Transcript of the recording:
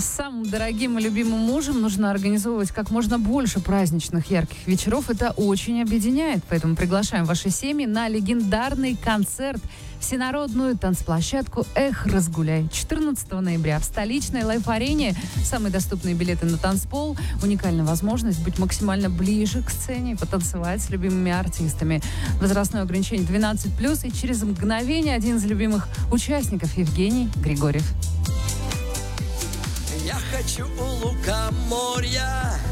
С самым дорогим и любимым мужем нужно организовывать как можно больше праздничных ярких вечеров. Это очень объединяет. Поэтому приглашаем ваши семьи на легендарный концерт, всенародную танцплощадку «Эх, разгуляй». 14 ноября в столичной Лайф-арене. Самые доступные билеты на танцпол. Уникальная возможность быть максимально ближе к сцене и потанцевать с любимыми артистами. Возрастное ограничение 12+. И через мгновение один из любимых участников Евгений Григорьев. Я хочу у лукоморья